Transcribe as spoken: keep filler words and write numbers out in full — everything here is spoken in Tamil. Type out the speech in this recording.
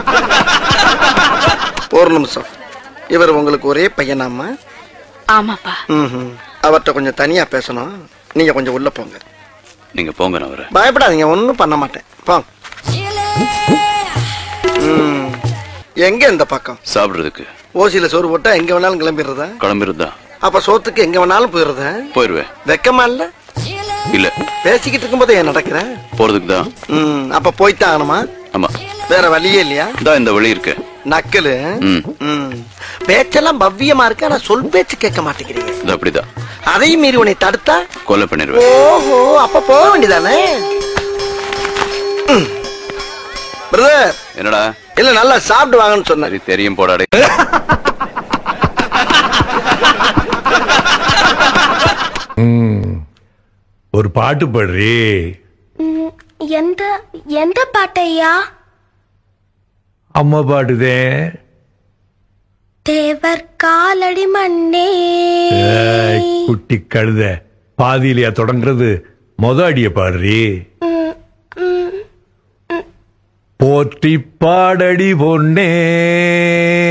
ஒரு நிமிஷம். இவர் உங்களுக்கு ஒரே பையனாமா? ஆமாப்பா. ம். அவர்கிட்ட கொஞ்சம் தனியா பேசணும். நீங்க கொஞ்சம் உள்ள போங்க. நீங்க போங்க, நான் வரேன். பயப்படாதீங்க, ஒன்றும் பண்ண மாட்டேன். போங்க. ம். எங்க இந்த பக்கம்? சாப்பிடுறதுக்கு. ஓசியில சோறு போட்டா எங்க வேணாலும் கிளம்பிடுறதா? கிளம்பிருந்தா. அப்ப சோத்துக்கு எங்க வேணாலும் போயிடுறதா? போயிருவேன். வெக்கமா இல்ல? இல்ல. பேசிக்கிட்டு இருக்கும்போது ஏன் நடக்கிற? போறதுக்கு தான். ம். அப்ப போய்த்தான் ஆகணுமா? ஆமா. வேற வழியே இல்லையா? தான் இந்த வழி இருக்கு. நக்கலு. ம். பேச்செல்லாம் பவ்யமா இருக்கு, ஆனா சொல் பேச்சு கேட்க மாட்டேங்கிறீங்க. இது அப்படிதான். அதையும் மீறி உன்னை தடுத்தா கொலை பண்ணிடுவேன். ஓஹோ, அப்ப போக வேண்டியதானே? பிரதர். என்னடா? இல்ல, நல்லா சாப்பிட்டு வாங்கன்னு சொன்னேன். தெரியும் போடாடே. ஒரு பாட்டு பாடுறி. எந்த எந்த பாட்டையா? அம்மா பாடுதே. தேவர் காலடி மண்ணே. குட்டி கழுத, பாதியிலையா தொடங்குறது? மொத அடிய பாடுறி. போற்றி பாடடி பொன்னே.